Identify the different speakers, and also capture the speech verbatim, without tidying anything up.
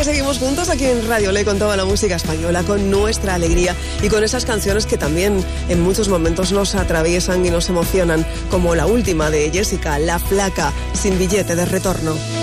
Speaker 1: que seguimos juntos aquí en Radio Le con toda la música española, con nuestra alegría y con esas canciones que también en muchos momentos nos atraviesan y nos emocionan, como la última de Jessica, La Flaca, Sin billete de retorno.